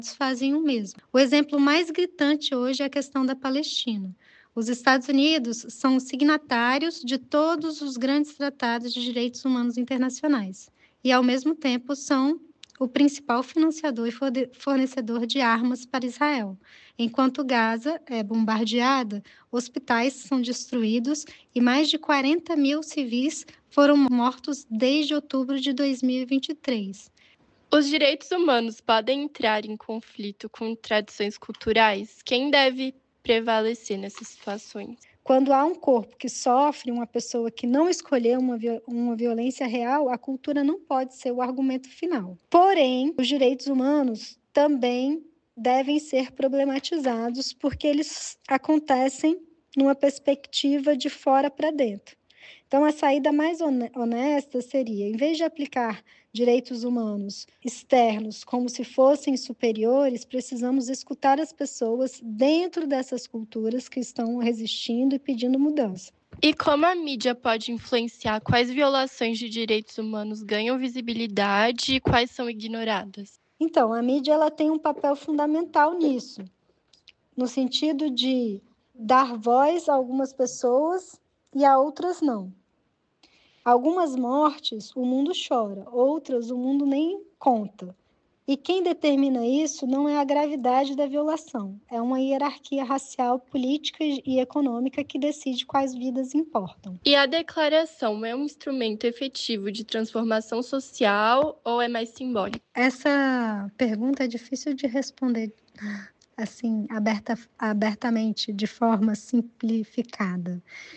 fazem o mesmo. O exemplo mais gritante hoje é a questão da Palestina. Os Estados Unidos são signatários de todos os grandes tratados de direitos humanos internacionais e, ao mesmo tempo, são o principal financiador e fornecedor de armas para Israel. Enquanto Gaza é bombardeada, hospitais são destruídos e mais de 40 mil civis foram mortos desde outubro de 2023. Os direitos humanos podem entrar em conflito com tradições culturais? Quem deve prevalecer nessas situações? Quando há um corpo que sofre, uma pessoa que não escolheu uma violência real, a cultura não pode ser o argumento final. Porém, os direitos humanos também devem ser problematizados porque eles acontecem numa perspectiva de fora para dentro. Então, a saída mais honesta seria, em vez de aplicar direitos humanos externos como se fossem superiores, precisamos escutar as pessoas dentro dessas culturas que estão resistindo e pedindo mudança. E como a mídia pode influenciar quais violações de direitos humanos ganham visibilidade e quais são ignoradas? Então, a mídia ela tem um papel fundamental nisso, no sentido de dar voz a algumas pessoas e a outras não. Algumas mortes o mundo chora, outras o mundo nem conta. E quem determina isso não é a gravidade da violação, é uma hierarquia racial, política e econômica que decide quais vidas importam. E a declaração é um instrumento efetivo de transformação social ou é mais simbólico? Essa pergunta é difícil de responder assim, abertamente, de forma simplificada.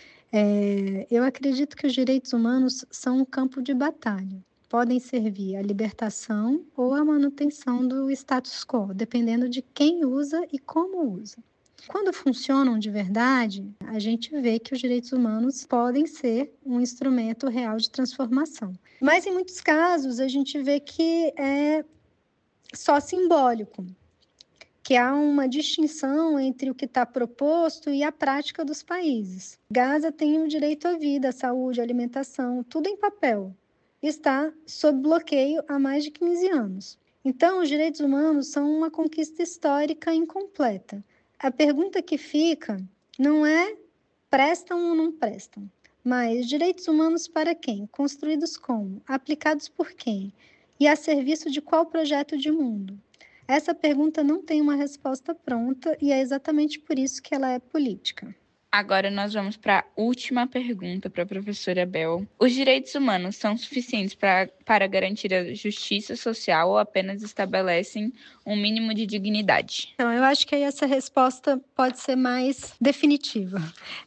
Eu acredito que os direitos humanos são um campo de batalha. Podem servir à libertação ou à manutenção do status quo, dependendo de quem usa e como usa. Quando funcionam de verdade, a gente vê que os direitos humanos podem ser um instrumento real de transformação. Mas, em muitos casos, a gente vê que é só simbólico, que há uma distinção entre o que está proposto e a prática dos países. Gaza tem o direito à vida, à saúde, à alimentação, tudo em papel. Está sob bloqueio há mais de 15 anos. Então, os direitos humanos são uma conquista histórica incompleta. A pergunta que fica não é prestam ou não prestam, mas direitos humanos para quem? Construídos como? Aplicados por quem? E a serviço de qual projeto de mundo? Essa pergunta não tem uma resposta pronta e é exatamente por isso que ela é política. Agora nós vamos para a última pergunta para a professora Bel. Os direitos humanos são suficientes para garantir a justiça social ou apenas estabelecem um mínimo de dignidade? Então, eu acho que aí essa resposta pode ser mais definitiva.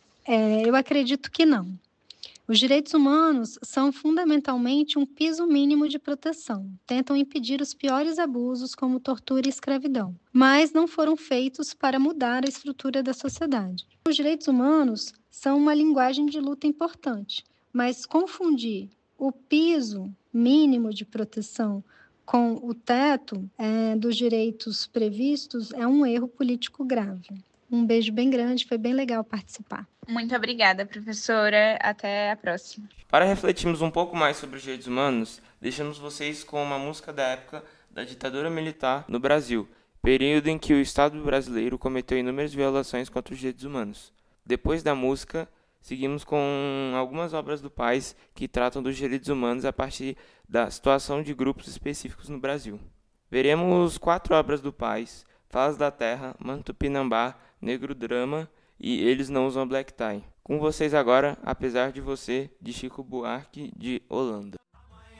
Eu acredito que não. Os direitos humanos são fundamentalmente um piso mínimo de proteção. Tentam impedir os piores abusos, como tortura e escravidão, mas não foram feitos para mudar a estrutura da sociedade. Os direitos humanos são uma linguagem de luta importante, mas confundir o piso mínimo de proteção com o teto dos direitos previstos é um erro político grave. Um beijo bem grande, foi bem legal participar. Muito obrigada, professora. Até a próxima. Para refletirmos um pouco mais sobre os direitos humanos, deixamos vocês com uma música da época da ditadura militar no Brasil, período em que o Estado brasileiro cometeu inúmeras violações contra os direitos humanos. Depois da música, seguimos com algumas obras do Paes que tratam dos direitos humanos a partir da situação de grupos específicos no Brasil. Veremos 4 obras do Paes: Falas da Terra, Manto Tupinambá, Negro Drama e Eles Não Usam Black Tie. Com vocês agora, Apesar de Você, de Chico Buarque, de Holanda.